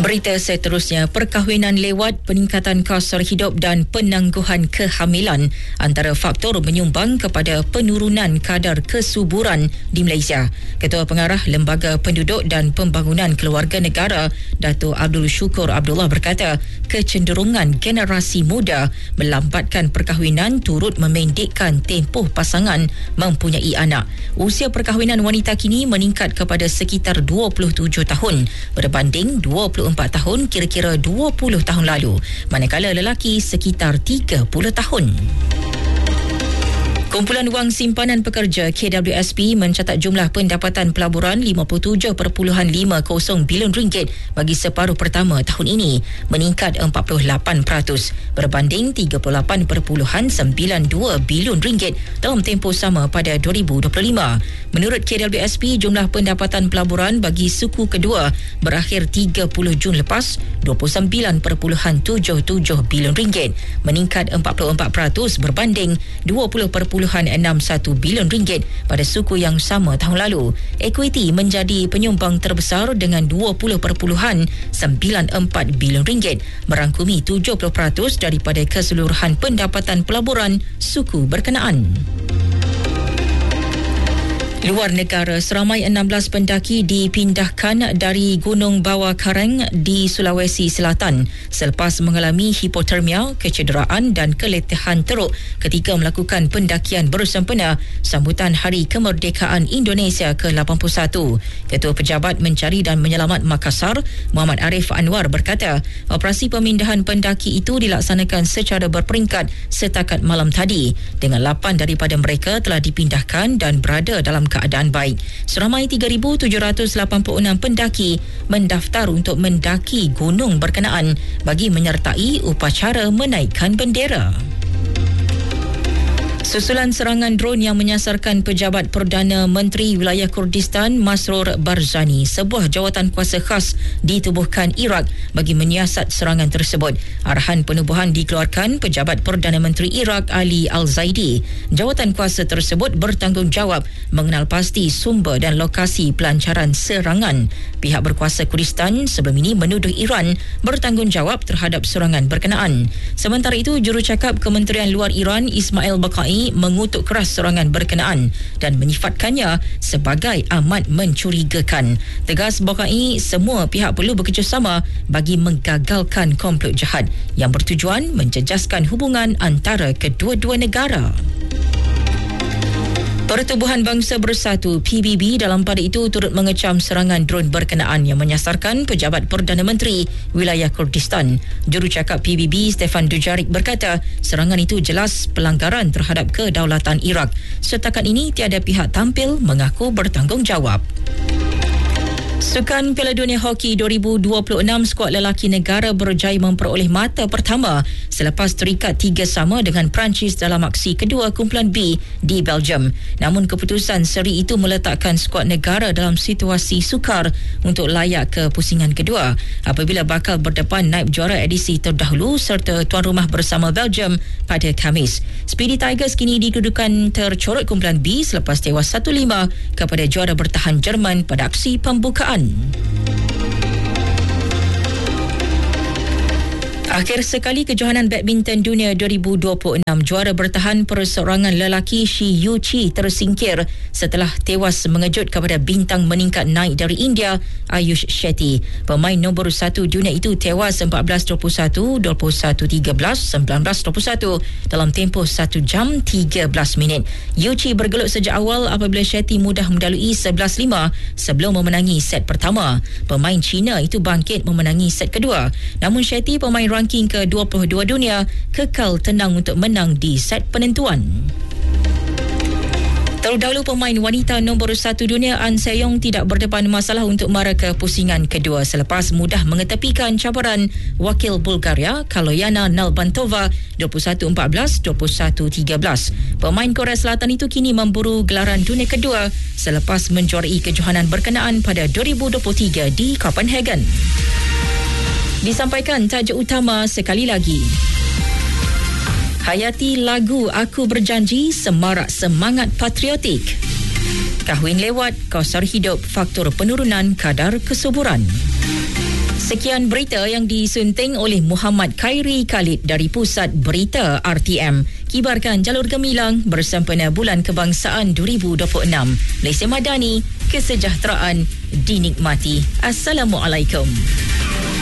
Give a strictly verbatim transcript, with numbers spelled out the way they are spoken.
Berita seterusnya, perkahwinan lewat, peningkatan kos hidup dan penangguhan kehamilan antara faktor menyumbang kepada penurunan kadar kesuburan di Malaysia. Ketua Pengarah Lembaga Penduduk dan Pembangunan Keluarga Negara, Dato' Abdul Syukur Abdullah berkata, kecenderungan generasi muda melambatkan perkahwinan turut memendekkan tempoh pasangan mempunyai anak. Usia perkahwinan wanita kini meningkat kepada sekitar dua puluh tujuh tahun berbanding dua puluh empat tahun kira-kira dua puluh tahun lalu, manakala lelaki sekitar tiga puluh tahun. Kumpulan Wang Simpanan Pekerja K W S P mencatat jumlah pendapatan pelaburan lima puluh tujuh perpuluhan lima kosong bilion ringgit bagi separuh pertama tahun ini, meningkat empat puluh lapan peratus berbanding tiga puluh lapan perpuluhan sembilan dua bilion ringgit dalam tempoh sama pada dua ribu dua puluh lima. Menurut K W S P, jumlah pendapatan pelaburan bagi suku kedua berakhir tiga puluh Jun lepas dua puluh sembilan perpuluhan tujuh tujuh bilion ringgit, meningkat empat puluh empat peratus berbanding dua puluh perpuluhan enam satu bilion ringgit pada suku yang sama tahun lalu. Equity menjadi penyumbang terbesar dengan dua puluh perpuluhan sembilan empat bilion ringgit, merangkumi tujuh puluh peratus daripada keseluruhan pendapatan pelaburan suku berkenaan. Luar negara, seramai enam belas pendaki dipindahkan dari Gunung Bawah Karang di Sulawesi Selatan selepas mengalami hipotermia, kecederaan dan keletihan teruk ketika melakukan pendakian bersempena sambutan Hari Kemerdekaan Indonesia ke lapan puluh satu. Ketua Pejabat Mencari dan Menyelamat Makassar, Muhammad Arif Anwar berkata, operasi pemindahan pendaki itu dilaksanakan secara berperingkat setakat malam tadi, dengan lapan daripada mereka telah dipindahkan dan berada dalam keadaan baik. Seramai tiga ribu tujuh ratus lapan puluh enam pendaki mendaftar untuk mendaki gunung berkenaan bagi menyertai upacara menaikkan bendera. Susulan serangan drone yang menyasarkan Pejabat Perdana Menteri Wilayah Kurdistan Masroor Barzani, sebuah jawatan kuasa khas ditubuhkan Iraq bagi menyiasat serangan tersebut. Arahan penubuhan dikeluarkan Pejabat Perdana Menteri Iraq Ali Al-Zaidi. Jawatan kuasa tersebut bertanggungjawab mengenal pasti sumber dan lokasi pelancaran serangan. Pihak berkuasa Kurdistan sebelum ini menuduh Iran bertanggungjawab terhadap serangan berkenaan. Sementara itu, jurucakap Kementerian Luar Iran Ismail Baqai mengutuk keras serangan berkenaan dan menyifatkannya sebagai amat mencurigakan. Tegas Baqai, semua pihak perlu bekerjasama bagi menggagalkan komplot jahat yang bertujuan menjejaskan hubungan antara kedua-dua negara. Pertubuhan Bangsa Bersatu P B B dalam pada itu turut mengecam serangan drone berkenaan yang menyasarkan Pejabat Perdana Menteri Wilayah Kurdistan. Jurucakap P B B Stefan Dujarric berkata, serangan itu jelas pelanggaran terhadap kedaulatan Iraq. Setakat ini tiada pihak tampil mengaku bertanggungjawab. Sukan Piala Dunia Hoki dua ribu dua puluh enam, skuad lelaki negara berjaya memperoleh mata pertama selepas terikat tiga sama dengan Perancis dalam aksi kedua kumpulan B di Belgium. Namun keputusan seri itu meletakkan skuad negara dalam situasi sukar untuk layak ke pusingan kedua apabila bakal berdepan naib juara edisi terdahulu serta tuan rumah bersama Belgium pada Khamis. Speedy Tigers kini dikedudukan tercorot kumpulan B selepas tewas satu lima kepada juara bertahan Jerman pada aksi pembukaan. Akhir sekali kejohanan badminton dunia dua ribu dua puluh enam, juara bertahan perseorangan lelaki Shi Yuqi tersingkir setelah tewas mengejut kepada bintang meningkat naik dari India Ayush Shetty. Pemain nombor satu dunia itu tewas empat belas dua puluh satu, dua puluh satu tiga belas, sembilan belas dua puluh satu dalam tempoh satu jam tiga belas minit. Yuqi bergelut sejak awal apabila Shetty mudah mendalui sebelas lima sebelum memenangi set pertama. Pemain Cina itu bangkit memenangi set kedua. Namun Shetty, pemain ranking ke dua puluh dua dunia, kekal tenang untuk menang di set penentuan. Terdahulu pemain wanita nombor satu dunia An Se-yong tidak berdepan masalah untuk mara ke pusingan kedua selepas mudah mengetepikan cabaran wakil Bulgaria Kaloyana Nalbantova dua puluh satu empat belas, dua puluh satu tiga belas. Pemain Korea Selatan itu kini memburu gelaran dunia kedua selepas menjuarai kejohanan berkenaan pada dua ribu dua puluh tiga di Copenhagen. Disampaikan tajuk utama sekali lagi. Hayati lagu Aku Berjanji, semarak semangat patriotik. Kahwin lewat, kosar hidup, faktor penurunan kadar kesuburan. Sekian berita yang disunting oleh Muhammad Khairi Khalid dari Pusat Berita R T M. Kibarkan jalur gemilang bersempena Bulan Kebangsaan dua ribu dua puluh enam. Malaysia Madani, kesejahteraan dinikmati. Assalamualaikum.